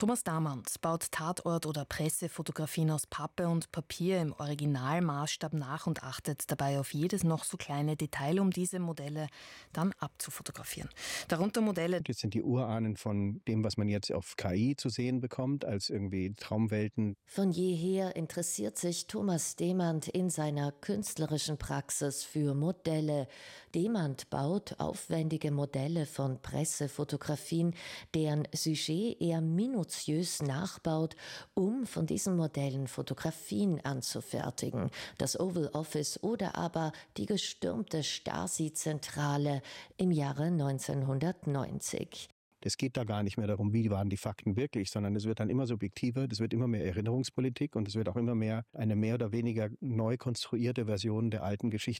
Thomas Dahmann baut Tatort- oder Pressefotografien aus Pappe und Papier im Originalmaßstab nach und achtet dabei auf jedes noch so kleine Detail, um diese Modelle dann abzufotografieren. Darunter Modelle. Das sind die Urahnen von dem, was man jetzt auf KI zu sehen bekommt, als irgendwie Traumwelten. Von jeher interessiert sich Thomas Demand in seiner künstlerischen Praxis für Modelle. Demand baut aufwendige Modelle von Pressefotografien, deren Sujet er minutiös nachbaut, um von diesen Modellen Fotografien anzufertigen. Das Oval Office oder aber die gestürmte Stasi-Zentrale im Jahre 1990. Es geht da gar nicht mehr darum, wie waren die Fakten wirklich, sondern es wird dann immer subjektiver, es wird immer mehr Erinnerungspolitik und es wird auch immer mehr eine mehr oder weniger neu konstruierte Version der alten Geschichte